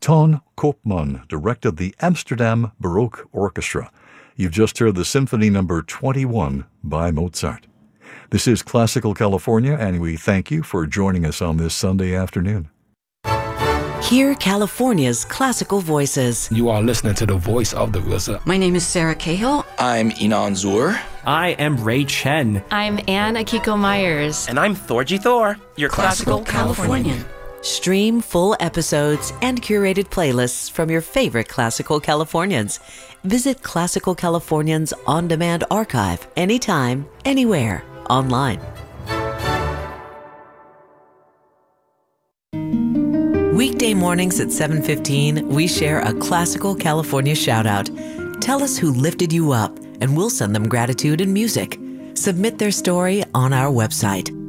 Ton Koopman directed the Amsterdam Baroque Orchestra. You've just heard the Symphony Number 21 by Mozart. This is Classical California, and we thank you for joining us on this Sunday afternoon. Hear California's classical voices. You are listening to the voice of the RZA. My name is Sarah Cahill. I'm Inan Zur. I am Ray Chen. I'm Anne Akiko Myers. And I'm Thorgy Thor, your classical Californian. Stream full episodes and curated playlists from your favorite Classical Californians. Visit Classical Californians on-demand archive anytime, anywhere, online. Weekday mornings at 7:15, we share a Classical California shout-out. Tell us who lifted you up, and we'll send them gratitude and music. Submit their story on our website.